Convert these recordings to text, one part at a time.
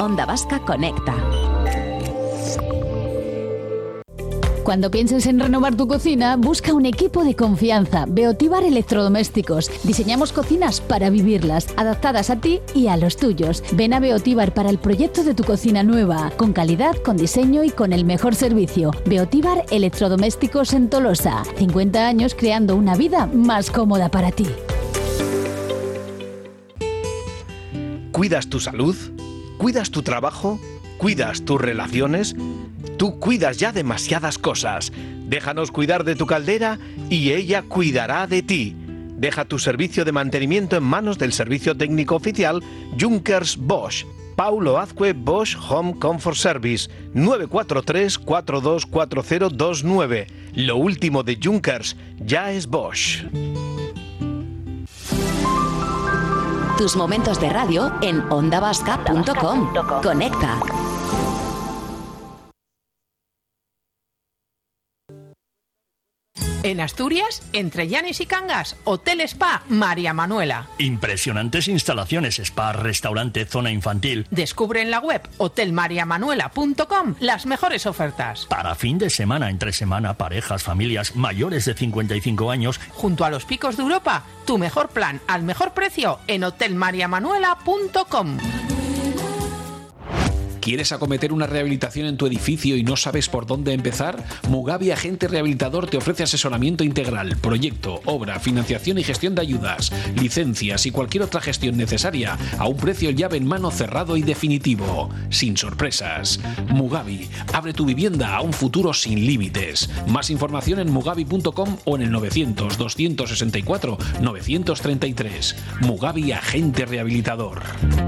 Onda Vasca Conecta. Cuando pienses en renovar tu cocina, busca un equipo de confianza. Beotíbar Electrodomésticos. Diseñamos cocinas para vivirlas, adaptadas a ti y a los tuyos. Ven a Beotíbar para el proyecto de tu cocina nueva, con calidad, con diseño y con el mejor servicio. Beotíbar Electrodomésticos en Tolosa. 50 años creando una vida más cómoda para ti. ¿Cuidas tu salud? ¿Cuidas tu trabajo? ¿Cuidas tus relaciones? Tú cuidas ya demasiadas cosas. Déjanos cuidar de tu caldera y ella cuidará de ti. Deja tu servicio de mantenimiento en manos del servicio técnico oficial Junkers Bosch. Paulo Azcue Bosch Home Comfort Service, 943-424029. Lo último de Junkers ya es Bosch. Tus momentos de radio en ondavasca.com. Conecta. En Asturias, entre Llanes y Cangas, Hotel Spa María Manuela. Impresionantes instalaciones, spa, restaurante, zona infantil. Descubre en la web hotelmariamanuela.com las mejores ofertas. Para fin de semana, entre semana, parejas, familias mayores de 55 años. Junto a los picos de Europa, tu mejor plan al mejor precio en hotelmariamanuela.com. ¿Quieres acometer una rehabilitación en tu edificio y no sabes por dónde empezar? Mugavi Agente Rehabilitador te ofrece asesoramiento integral, proyecto, obra, financiación y gestión de ayudas, licencias y cualquier otra gestión necesaria a un precio llave en mano cerrado y definitivo, sin sorpresas. Mugavi, abre tu vivienda a un futuro sin límites. Más información en mugavi.com o en el 900-264-933. Mugavi Agente Rehabilitador.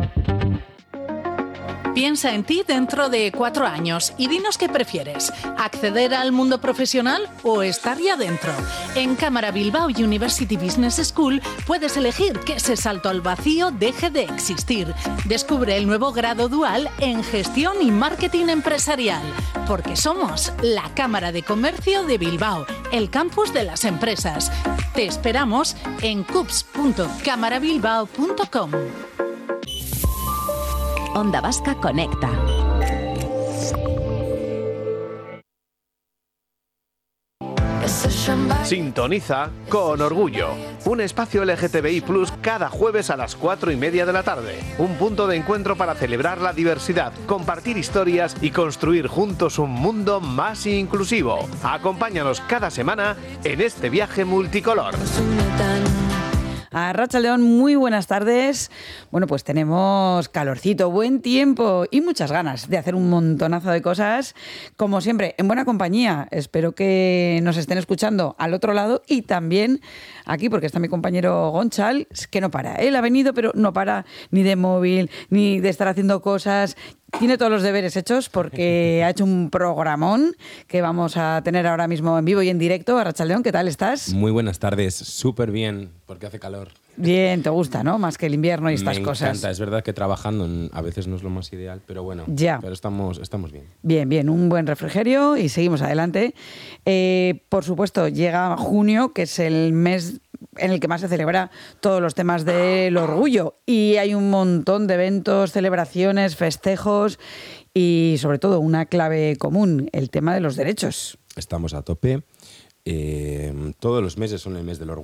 Piensa en ti dentro de 4 años y dinos qué prefieres, acceder al mundo profesional o estar ya dentro. En Cámara Bilbao University Business School puedes elegir que ese salto al vacío deje de existir. Descubre el nuevo grado dual en Gestión y Marketing Empresarial, porque somos la Cámara de Comercio de Bilbao, el campus de las empresas. Te esperamos en cups.camarabilbao.com. Onda Vasca Conecta. Sintoniza Con Orgullo, un espacio LGTBI+ cada jueves a las 4:30 de la tarde. Un punto de encuentro para celebrar la diversidad, compartir historias y construir juntos un mundo más inclusivo. Acompáñanos cada semana en este viaje multicolor. Arratsaldeon, muy buenas tardes. Bueno, pues tenemos calorcito, buen tiempo y muchas ganas de hacer un montonazo de cosas. Como siempre, en buena compañía. Espero que nos estén escuchando al otro lado y también aquí, porque está mi compañero Gonchal, que no para. Él ha venido, pero no para ni de móvil, ni de estar haciendo cosas. Tiene todos los deberes hechos porque ha hecho un programón que vamos a tener ahora mismo en vivo y en directo. Arratsaldeon, ¿qué tal estás? Muy buenas tardes, súper bien, porque hace calor. Bien, te gusta, ¿no? Más que el invierno y estas cosas. Me encanta, es verdad que trabajando a veces no es lo más ideal, pero bueno, ya. Pero estamos bien. Bien, un buen refrigerio y seguimos adelante. Por supuesto, llega junio, que es el mes en el que más se celebra todos los temas del orgullo, y hay un montón de eventos, celebraciones, festejos y sobre todo una clave común, el tema de los derechos. Estamos a tope. Todos los meses son el mes del orgullo.